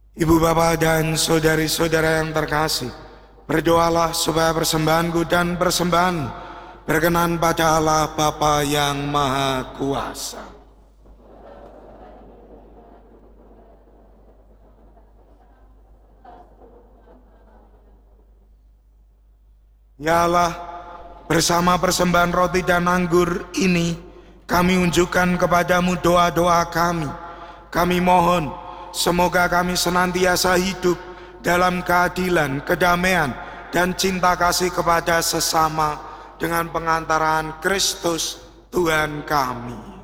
Ibu bapak dan saudari-saudara yang terkasih, berdoalah supaya persembahanku dan persembahanmu berkenan pada Allah Bapa yang Maha Kuasa. Ya Allah, bersama persembahan roti dan anggur ini, kami unjukkan kepadamu doa-doa kami. Kami mohon, semoga kami senantiasa hidup dalam keadilan, kedamaian, dan cinta kasih kepada sesama dengan pengantaran Kristus Tuhan kami.